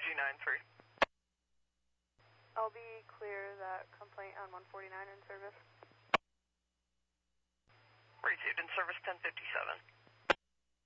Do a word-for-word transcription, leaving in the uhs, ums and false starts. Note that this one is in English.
G nine three. L B, clear that complaint on one forty-nine in service. Received in service ten fifty-seven.